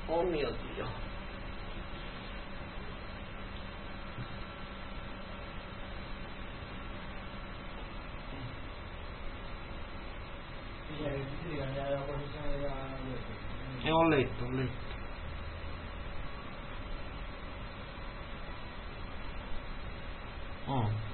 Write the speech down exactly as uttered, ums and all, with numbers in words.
Oh mio Dio. E ho letto, ho letto. Oh.